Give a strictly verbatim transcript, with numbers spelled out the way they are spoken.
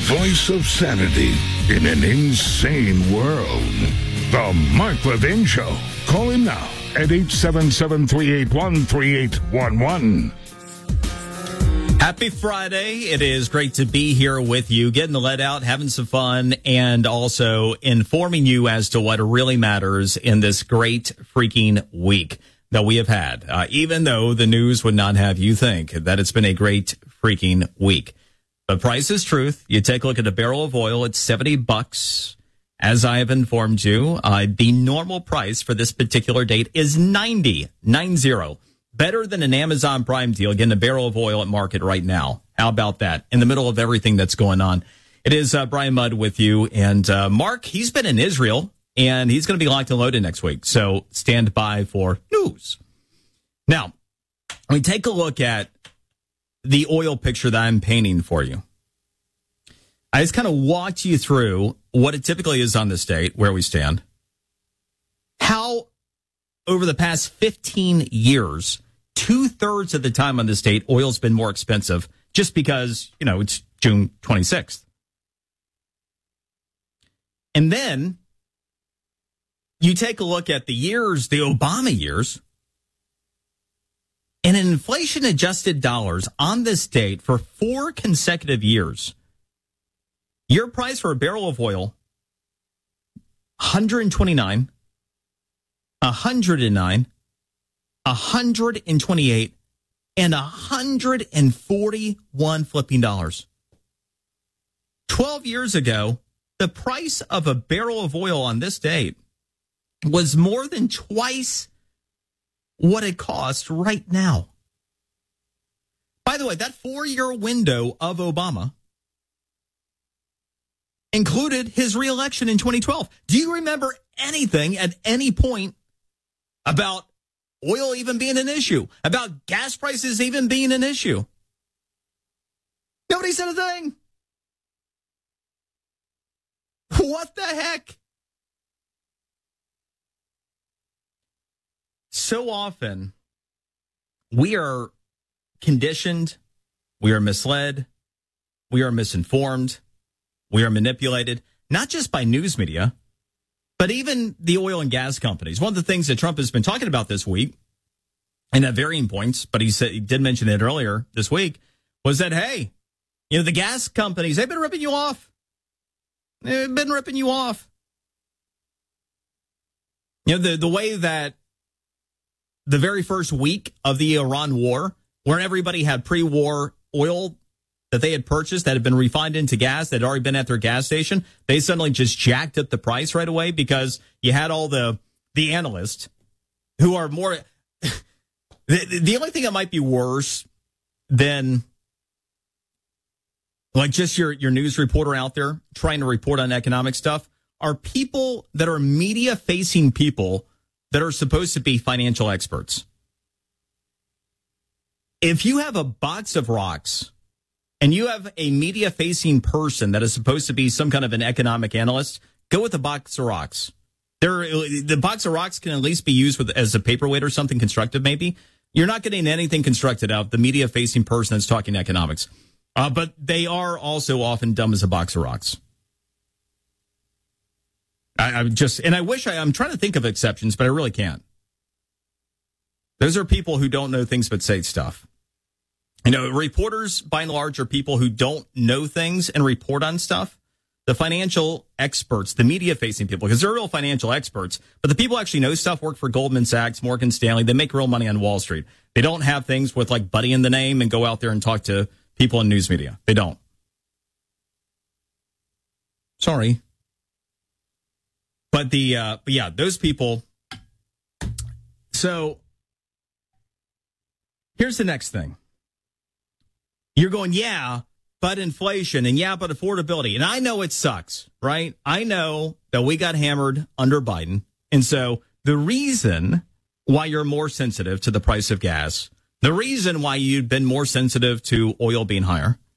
voice of sanity in an insane world. The Mark Levin Show. Call him now at eight seven seven, three eight one, three eight one one. Happy Friday. It is great to be here with you, getting the let out, having some fun, and also informing you as to what really matters in this great freaking week that we have had, uh, even though the news would not have you think that it's been a great freaking week. But price is truth. You take a look at a barrel of oil, it's seventy bucks. As I have informed you, uh, the normal price for this particular date is ninety, nine zero. Better than an Amazon Prime deal, getting a barrel of oil at market right now. How about that? In the middle of everything that's going on. It is uh, Brian Mudd with you. And uh, Mark, he's been in Israel, and he's going to be locked and loaded next week. So stand by for news. Now, we take a look at the oil picture that I'm painting for you. I just kind of walked you through what it typically is on this date, where we stand, how over the past fifteen years, two-thirds of the time on this date, oil's been more expensive just because, you know, it's June twenty-sixth. And then you take a look at the years, the Obama years, and in inflation-adjusted dollars on this date for four consecutive years, your price for a barrel of oil, one hundred twenty-nine, one hundred nine, one hundred twenty-eight, and one hundred forty-one flipping dollars. Twelve years ago, the price of a barrel of oil on this date was more than twice what it costs right now. By the way, that four-year window of Obama included his reelection in twenty twelve. Do you remember anything at any point about oil even being an issue, about gas prices even being an issue? Nobody said a thing. What the heck? So often, we are conditioned, we are misled, we are misinformed, we are manipulated, not just by news media, but even the oil and gas companies. One of the things that Trump has been talking about this week, and at varying points, but he said he did mention it earlier this week, was that, hey, you know, the gas companies, they've been ripping you off. They've been ripping you off. You know, the, the way that the very first week of the Iran war, where everybody had pre-war oil that they had purchased that had been refined into gas that had already been at their gas station, they suddenly just jacked up the price right away because you had all the the analysts who are more... the, the only thing that might be worse than like just your, your news reporter out there trying to report on economic stuff are people that are media-facing people that are supposed to be financial experts. If you have a box of rocks and you have a media-facing person that is supposed to be some kind of an economic analyst, go with a box of rocks. There, the box of rocks can at least be used with as a paperweight or something constructive, maybe. You're not getting anything constructed out of the media-facing person that's talking economics. Uh, but they are also often dumb as a box of rocks. I, I'm just, and I wish I, I'm trying to think of exceptions, but I really can't. Those are people who don't know things but say stuff. You know, reporters, by and large, are people who don't know things and report on stuff. The financial experts, the media-facing people, because they're real financial experts, but the people who actually know stuff work for Goldman Sachs, Morgan Stanley. They make real money on Wall Street. They don't have things with, like, Buddy in the name and go out there and talk to people in news media. They don't. Sorry. But, the, uh, but yeah, those people. So here's the next thing. You're going, yeah, but inflation, and yeah, but affordability. And I know it sucks, right? I know that we got hammered under Biden. And so the reason why you're more sensitive to the price of gas, the reason why you've been more sensitive to oil being higher,